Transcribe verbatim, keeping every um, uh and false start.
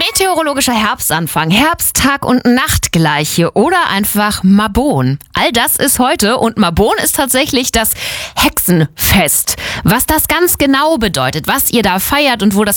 Meteorologischer Herbstanfang, Herbsttag und Nachtgleiche oder einfach Mabon. All das ist heute und Mabon ist tatsächlich das Hexenfest. Was das ganz genau bedeutet, was ihr da feiert und wo das